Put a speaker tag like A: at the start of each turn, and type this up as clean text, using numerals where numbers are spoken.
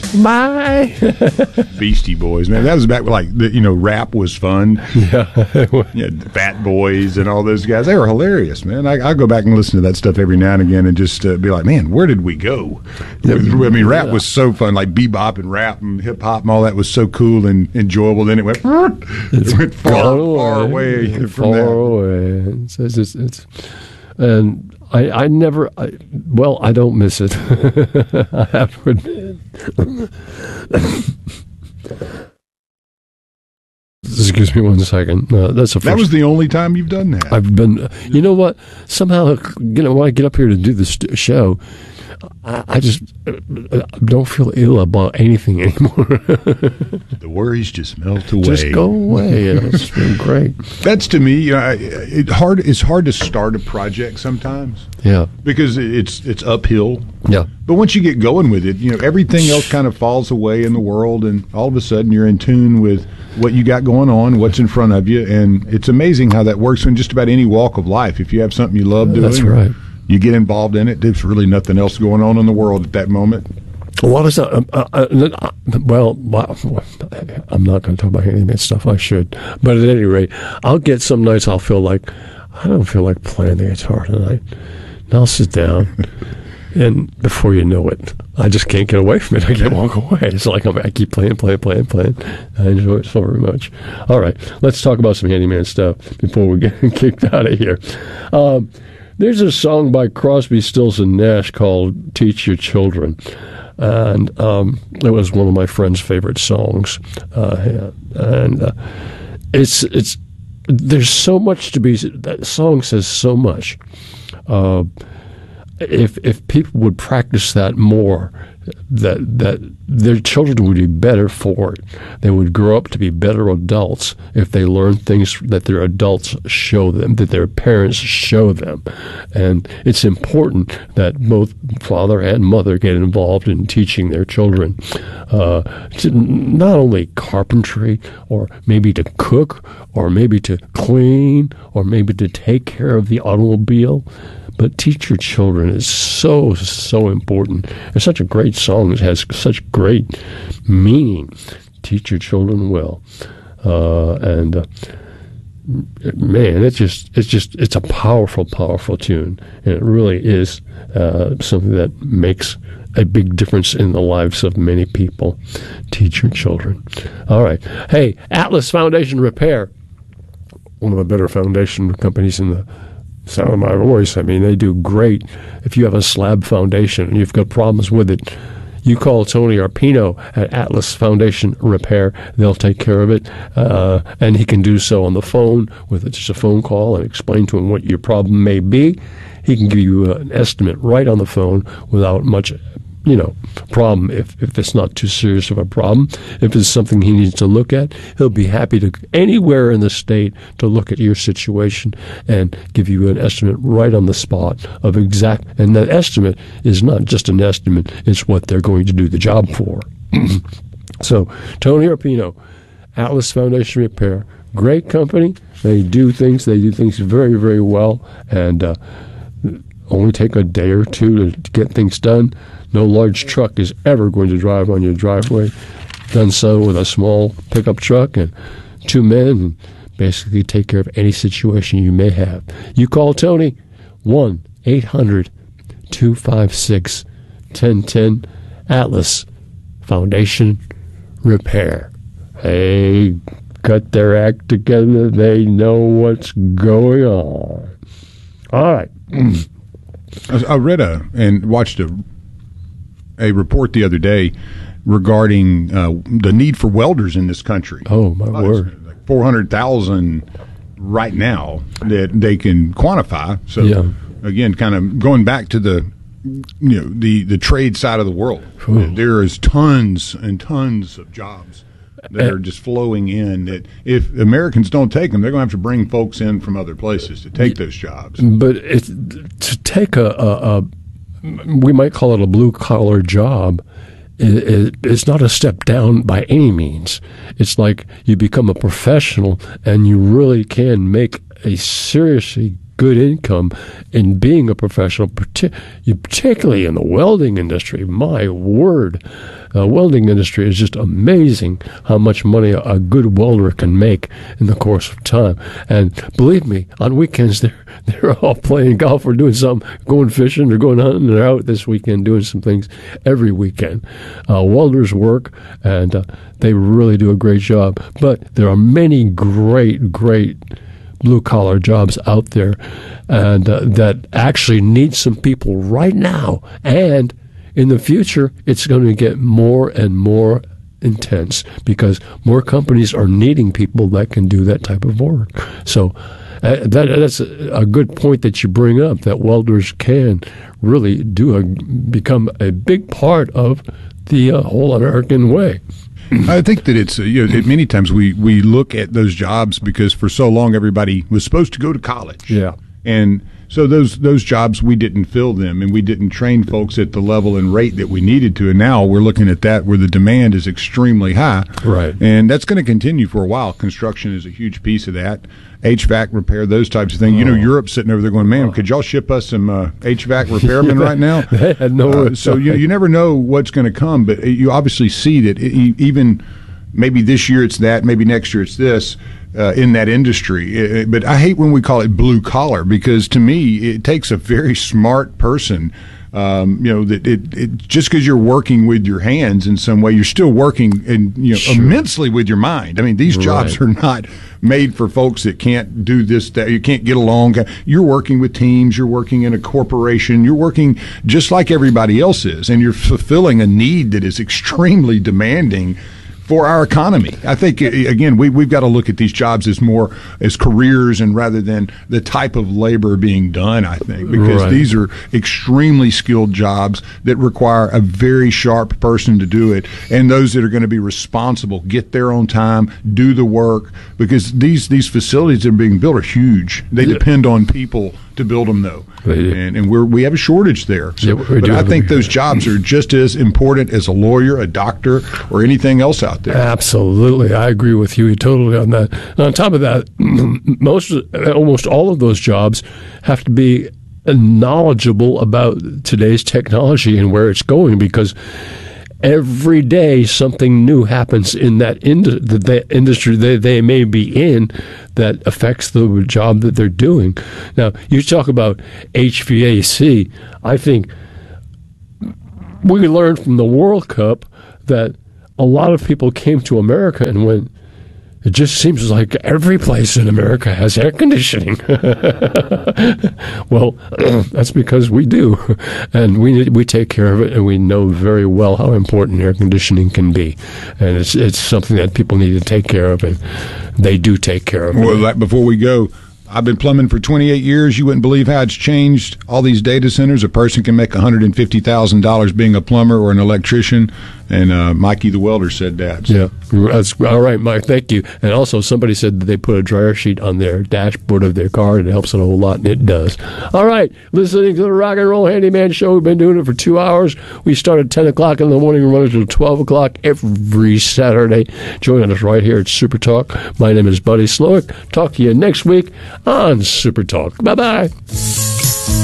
A: Bye.
B: Beastie Boys, man. That was back like rap was fun.
A: Yeah.
B: Fat Boys and all those guys. They were hilarious, man. I go back and listen to that stuff every now and again and just be like, man, where did we go? I mean, rap was so fun, like bebop and rap and hip hop and all that was so cool and enjoyable. Then it went far away from that.
A: Away. It's and I don't miss it. I have to admit. Excuse me 1 second. That's the first.
B: That was the only time you've done that.
A: I've been. You know what? Somehow, when I get up here to do this show, I just don't feel ill about anything anymore.
B: The worries just melt away.
A: Just go away. It's been great.
B: That's, to me, it's hard to start a project sometimes.
A: Yeah.
B: Because it's uphill.
A: Yeah.
B: But once you get going with it, everything else kind of falls away in the world, and all of a sudden you're in tune with what you got going on, what's in front of you, and it's amazing how that works in just about any walk of life. If you have something you love doing,
A: that's right.
B: You get involved in it. There's really nothing else going on in the world at that moment.
A: What is that? I'm not going to talk about any of that stuff. I should. But at any rate, I'll get some nights I'll feel like, I don't feel like playing the guitar tonight. And I'll sit down, and before you know it, I just can't get away from it. I can't walk away. It's like I keep playing. I enjoy it so very much. All right, let's talk about some handyman stuff before we get kicked out of here. There's a song by Crosby, Stills, and Nash called "Teach Your Children," and it was one of my friend's favorite songs. It's there's so much to be. That song says so much. If people would practice that more, that their children would be better for it. They would grow up to be better adults if they learn things that their adults show them, that their parents show them. And it's important that both father and mother get involved in teaching their children to not only carpentry, or maybe to cook, or maybe to clean, or maybe to take care of the automobile. But teach your children is so, so important. It's such a great song. It has such great meaning. Teach your children well. Man, it's a powerful, powerful tune. And it really is something that makes a big difference in the lives of many people. Teach your children. All right. Hey, Atlas Foundation Repair, one of the better foundation companies in the sound of my voice. I mean, they do great. If you have a slab foundation and you've got problems with it, you call Tony Arpino at Atlas Foundation Repair. They'll take care of it, and he can do so on the phone with just a phone call and explain to him what your problem may be. He can give you an estimate right on the phone without much problem if it's not too serious of a problem. If it's something he needs to look at, he'll be happy to anywhere in the state to look at your situation and give you an estimate right on the spot of exact. And that estimate is not just an estimate; it's what they're going to do the job for. So, Tony Arpino, Atlas Foundation Repair, great company. They do things very, very well, and only take a day or two to get things done. No large truck is ever going to drive on your driveway. Done so with a small pickup truck and two men, and basically take care of any situation you may have. You call Tony, 1-800-256-1010, Atlas Foundation Repair. They got their act together. They know what's going on. All right.
B: I read and watched a report the other day regarding the need for welders in this country.
A: Oh, my word.
B: Like 400,000 right now that they can quantify. So, again, kind of going back to the trade side of the world, there is tons and tons of jobs that are just flowing in, that if Americans don't take them, they're going to have to bring folks in from other places to take those jobs.
A: But to take we might call it a blue-collar job, it's not a step down by any means. It's like you become a professional and you really can make a seriously good income in being a professional, particularly in the welding industry. My word, the welding industry is just amazing how much money a good welder can make in the course of time. And believe me, on weekends they're all playing golf or doing something, going fishing or going hunting. They're out this weekend doing some things every weekend. Welders work, and they really do a great job. But there are many great blue-collar jobs out there, and that actually need some people right now. And in the future, it's going to get more and more intense because more companies are needing people that can do that type of work. So that's a good point that you bring up, that welders can really become a big part of the whole American way.
B: I think that it's many times we look at those jobs because for so long everybody was supposed to go to college.
A: Yeah.
B: And so those jobs, we didn't fill them, and we didn't train folks at the level and rate that we needed to. And now we're looking at that where the demand is extremely high.
A: Right.
B: And that's going to continue for a while. Construction is a huge piece of that. HVAC repair, those types of things. You know, Europe's sitting over there going, man, could y'all ship us some HVAC repairmen right now?
A: They had no
B: so you never know what's going to come, but you obviously see that even maybe this year it's that, maybe next year it's this. In that industry. But I hate when we call it blue collar, because to me it takes a very smart person. That it just because you're working with your hands in some way, you're still working sure. immensely with your mind. I mean, these jobs are not made for folks that can't do this, that you can't get along. You're working with teams, you're working in a corporation, you're working just like everybody else is, and you're fulfilling a need that is extremely demanding for our economy. I think, again, we've got to look at these jobs as more as careers and rather than the type of labor being done, I think, because these are extremely skilled jobs that require a very sharp person to do it, and those that are going to be responsible, get there on time, do the work, because these facilities that are being built are huge. They depend on people to build them, though. And we have a shortage there. So, but I think those jobs are just as important as a lawyer, a doctor, or anything else out there.
A: Absolutely. I agree with you totally on that. And on top of that, almost all of those jobs have to be knowledgeable about today's technology and where it's going, because every day something new happens in that industry they may be in that affects the job that they're doing. Now, you talk about HVAC. I think we learned from the World Cup that a lot of people came to America and went, it just seems like every place in America has air conditioning. Well, that's because we do, and we take care of it, and we know very well how important air conditioning can be, and it's something that people need to take care of, and they do take care of it.
B: Well, before we go, I've been plumbing for 28 years. You wouldn't believe how it's changed. All these data centers, a person can make $150,000 being a plumber or an electrician, and Mikey the welder said that. So.
A: Yeah, that's all right, Mike. Thank you. And also, somebody said that they put a dryer sheet on their dashboard of their car, and it helps a whole lot, and it does. All right, listening to the Rock and Roll Handyman Show. We've been doing it for 2 hours. We start at 10 o'clock in the morning and run until 12 o'clock every Saturday. Join us right here at Super Talk. My name is Buddy Slowick. Talk to you next week on Super Talk. Bye-bye.